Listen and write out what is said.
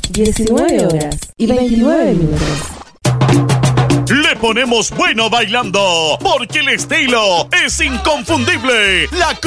19:29. Le ponemos bueno bailando, porque el estilo es inconfundible. La